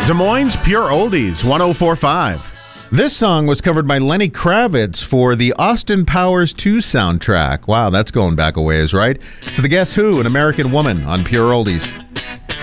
Des Moines Pure Oldies, 104.5. This song was covered by Lenny Kravitz for the Austin Powers 2 soundtrack. Wow, that's going back a ways, right? So the Guess Who, An American Woman on Pure Oldies.